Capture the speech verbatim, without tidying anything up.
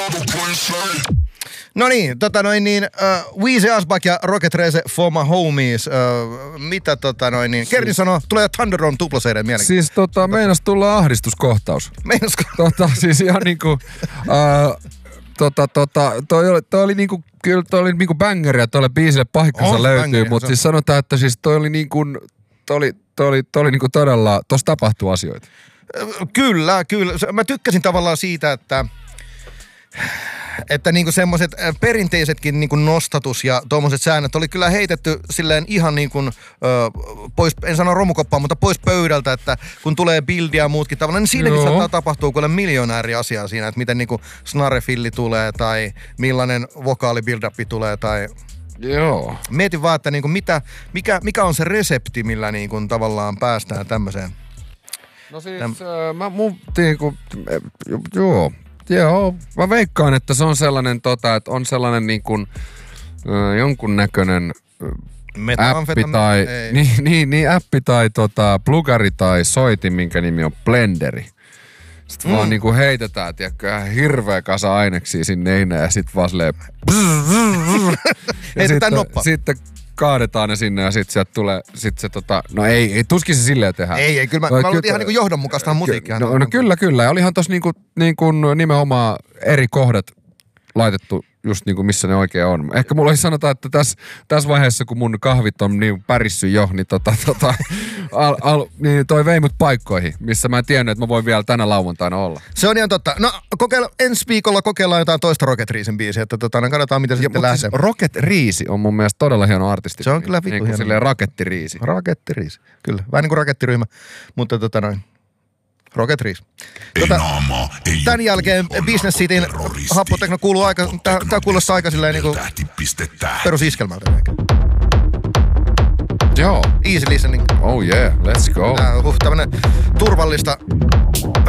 No niin, tota noin niin, uh, Weezy Asbak ja Rocket Race for my homies. Uh, mitä tota noin niin, Kerni siis, sanoo, tulee Thunderdome tupla-C D mielenkiintoista. Siis tota, meinas tulla ahdistuskohtaus. Meinasko? Tota, siis ihan niinku, uh, tota, tota, toi oli, toi oli niinku, kyllä toi oli niinku bangeri, tolle biisille pahikkansa löytyy, mutta siis sanotaan, että siis toi oli niinku, toi oli, toi oli, toi oli niinku todella, tossa tapahtuu asioita. Kyllä, kyllä. Mä tykkäsin tavallaan siitä, että että niinku semmoiset perinteisetkin niinku nostatus ja tommoset säännöt oli kyllä heitetty silleen ihan niin kuin pois, en sano romukoppaa, mutta pois pöydältä, että kun tulee bildia ja muutkin tavallaan, niin siinäkin Joo. saattaa tapahtua kuule miljonääri asiaa siinä, että miten niinku snarefilli tulee tai millainen vokaali build-up tulee tai Joo. Mietin vaan, että niinku mitä, mikä, mikä on se resepti, millä niinku tavallaan päästään tämmöiseen. No siis Täm... äh, mä mun niinku, äh, joo. Joo, mä veikkaan, että se on sellainen, tota, että on sellainen niin kuin äh, jonkunnäköinen äh, appi tai, niin, niin, niin, appi tai tota, plugari tai soitin, minkä nimi on Blenderi. Sitten mm. vaan niinku heitetään, tiedätkö, hirveä kasa aineksia sinne ineen ja sit vaan silleen ja sitten, sitten kaadetaan ne sinne ja sit sieltä tulee, sit se tota, no ei, ei tuskin se silleen tehdään. Ei, ei, kyllä mä, no, mä olin ihan niinku johdonmukaistahan musiikkia. No, no kyllä, kyllä. Ja olihan tossa niinku, niinku nimenomaan eri kohdat laitettu just niinku missä ne oikein on. Ehkä mulla olisi sanotaan, että tässä täs vaiheessa, kun mun kahvit on niin pärissy jo, niin, tota, tota, al, al, niin toi vei mut paikkoihin, missä mä en tiennyt, että mä voin vielä tänä lauantaina olla. Se on ihan totta. No kokeilla, ensi viikolla kokeillaan jotain toista Rocket Reesin biisiä, että tota, no katsotaan mitä se sitten lähtee. Siis Rocket Riisi on mun mielestä todella hieno artisti. Se on kyllä vittu niin hieno. Silleen Rakettiriisi. Rakettiriisi, kyllä. Vähän niin kuin rakettiryhmä, mutta tota noin. Rocket Reese. Tota, tämän jälkeen Business Cityn happotekno kuuluu aika, tää, tää kuulostaa aika silleen niinku perusiskelmältä. Joo. Easy listening. Oh yeah, let's go. Tää on uh, tämmönen turvallista